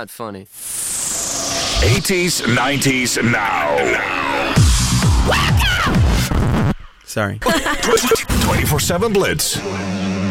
not funny. 80s, 90s, now. Sorry. 24/7 Blitz.